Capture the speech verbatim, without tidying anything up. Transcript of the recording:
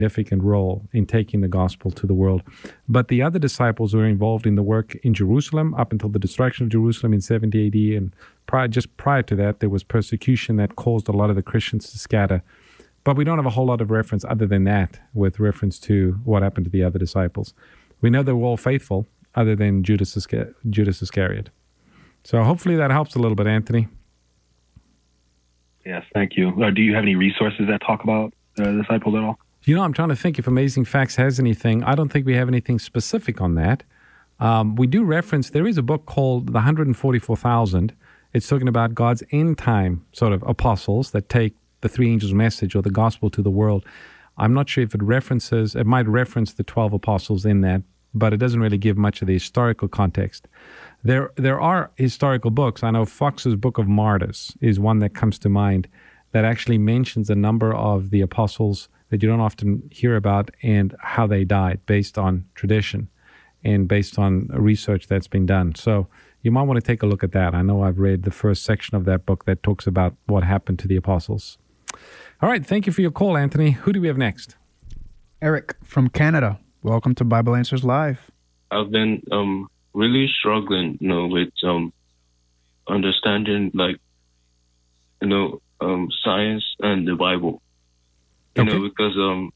significant role in taking the gospel to the world. But the other disciples were involved in the work in Jerusalem up until the destruction of Jerusalem in seventy A D. And prior, just prior to that, there was persecution that caused a lot of the Christians to scatter. But we don't have a whole lot of reference other than that with reference to what happened to the other disciples. We know they were all faithful other than Judas, Isca- Judas Iscariot. So hopefully that helps a little bit, Anthony. Yes, thank you. Uh, do you have any resources that talk about the uh, disciples at all? You know, I'm trying to think if Amazing Facts has anything. I don't think we have anything specific on that. Um, we do reference, there is a book called The one hundred forty-four thousand. It's talking about God's end time sort of apostles that take the three angels' message or the gospel to the world. I'm not sure if it references, it might reference the twelve apostles in that, but it doesn't really give much of the historical context. There there are historical books. I know Fox's Book of Martyrs is one that comes to mind that actually mentions a number of the apostles that you don't often hear about and how they died based on tradition and based on research that's been done. So you might want to take a look at that. I know I've read the first section of that book that talks about what happened to the apostles. All right. Thank you for your call, Anthony. Who do we have next? Eric from Canada. Welcome to Bible Answers Live. I've been um, really struggling, you know, with um, understanding, like, you know, um, science and the Bible. You Okay. know, because um,